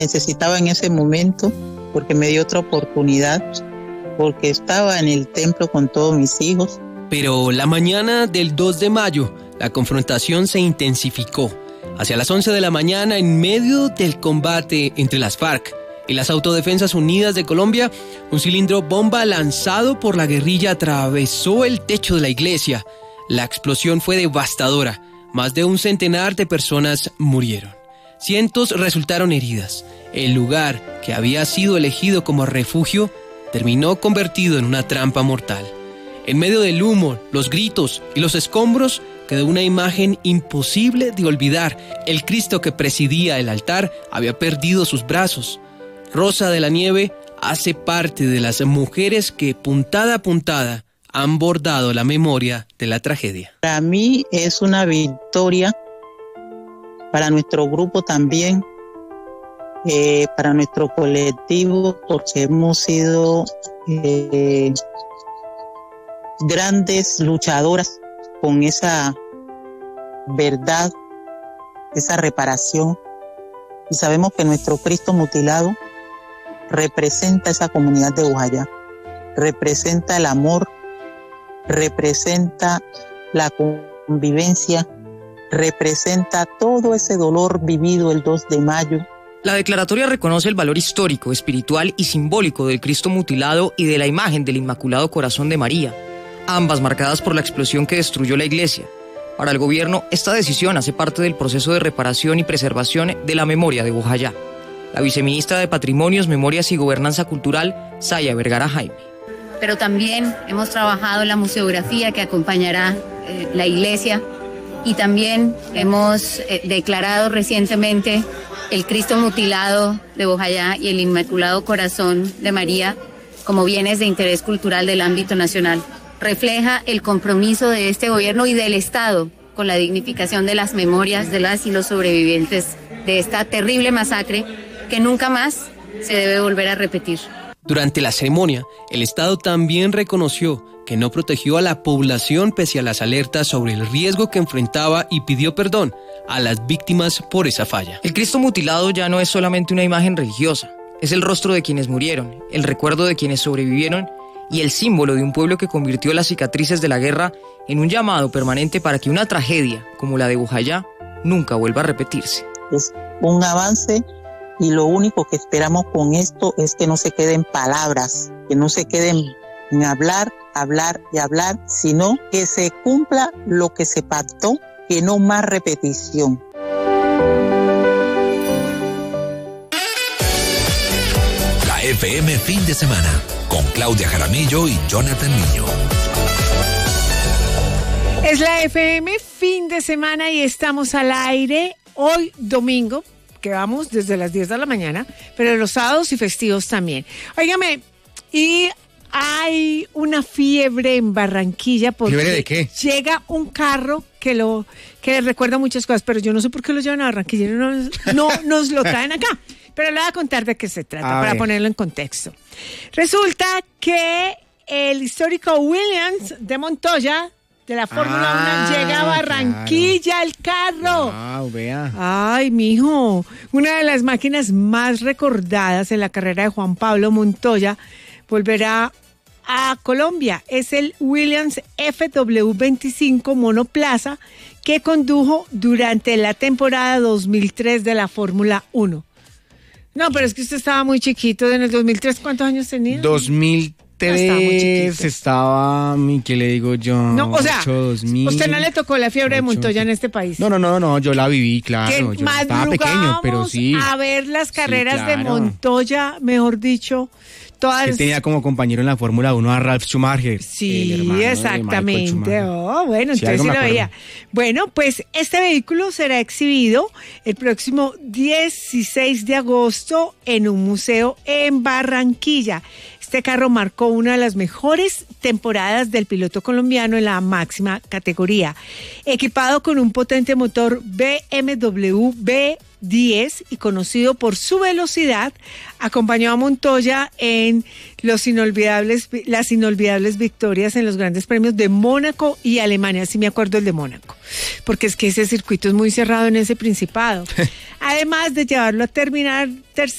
necesitaba en ese momento, porque me dio otra oportunidad, porque estaba en el templo con todos mis hijos. Pero la mañana del 2 de mayo, la confrontación se intensificó. Hacia las 11 de la mañana, en medio del combate entre las FARC y las Autodefensas Unidas de Colombia, un cilindro bomba lanzado por la guerrilla atravesó el techo de la iglesia. La explosión fue devastadora. Más de un centenar de personas murieron. Cientos resultaron heridas. El lugar que había sido elegido como refugio terminó convertido en una trampa mortal. En medio del humo, los gritos y los escombros quedó una imagen imposible de olvidar. El Cristo que presidía el altar había perdido sus brazos. Rosa de la Nieve hace parte de las mujeres que puntada a puntada han bordado la memoria de la tragedia. Para mí es una victoria, para nuestro grupo también, para nuestro colectivo, porque hemos sido grandes luchadoras con esa verdad, esa reparación, y sabemos que nuestro Cristo mutilado representa esa comunidad de Bojayá, representa el amor, representa la convivencia, representa todo ese dolor vivido el 2 de mayo. La declaratoria reconoce el valor histórico, espiritual y simbólico del Cristo mutilado y de la imagen del Inmaculado Corazón de María, ambas marcadas por la explosión que destruyó la iglesia. Para el gobierno, esta decisión hace parte del proceso de reparación y preservación de la memoria de Bojayá. La viceministra de Patrimonios, Memorias y Gobernanza Cultural, Saya Vergara Jaime. Pero también hemos trabajado la museografía que acompañará la iglesia, y también hemos declarado recientemente el Cristo mutilado de Bojayá y el Inmaculado Corazón de María como bienes de interés cultural del ámbito nacional. Refleja el compromiso de este gobierno y del Estado con la dignificación de las memorias de las y los sobrevivientes de esta terrible masacre que nunca más se debe volver a repetir. Durante la ceremonia, el Estado también reconoció que no protegió a la población pese a las alertas sobre el riesgo que enfrentaba y pidió perdón a las víctimas por esa falla. El Cristo mutilado ya no es solamente una imagen religiosa, es el rostro de quienes murieron, el recuerdo de quienes sobrevivieron y el símbolo de un pueblo que convirtió las cicatrices de la guerra en un llamado permanente para que una tragedia como la de Bojayá nunca vuelva a repetirse. Es un avance. Y lo único que esperamos con esto es que no se queden palabras, que no se queden en hablar y hablar, sino que se cumpla lo que se pactó, que no más repetición. La FM Fin de Semana, con Claudia Jaramillo y Jonathan Niño. Es la FM Fin de Semana y estamos al aire hoy domingo, que vamos desde las 10 de la mañana, pero los sábados y festivos también. Óigame, y hay una fiebre en Barranquilla porque ¿fiebre de qué? Llega un carro que le recuerda muchas cosas, pero yo no sé por qué lo llevan a Barranquilla, no nos lo traen acá. Pero le voy a contar de qué se trata para ponerlo en contexto. Resulta que el histórico Williams de Montoya de la Fórmula 1 llega a Barranquilla, claro. El carro. Wow, vea. Ay, mijo, una de las máquinas más recordadas en la carrera de Juan Pablo Montoya volverá a Colombia. Es el Williams FW25 monoplaza que condujo durante la temporada 2003 de la Fórmula 1. No, pero es que usted estaba muy chiquito. En el 2003, ¿cuántos años tenía? 2003 estaba, ¿qué le digo yo? No, o sea, 2000, usted no le tocó la fiebre de Montoya en este país. No, yo la viví, claro. Yo estaba pequeño, pero sí. A ver las carreras de Montoya, mejor dicho. Todas... Él tenía como compañero en la Fórmula 1 a Ralf Schumacher. Sí, exactamente. Oh, bueno, entonces sí lo veía. Bueno, pues este vehículo será exhibido el próximo 16 de agosto en un museo en Barranquilla. Este carro marcó una de las mejores temporadas del piloto colombiano en la máxima categoría. Equipado con un potente motor BMW B10 y conocido por su velocidad, acompañó a Montoya en las inolvidables victorias en los grandes premios de Mónaco y Alemania. Sí me acuerdo el de Mónaco, porque es que ese circuito es muy cerrado en ese Principado. Además de llevarlo a terminar tercero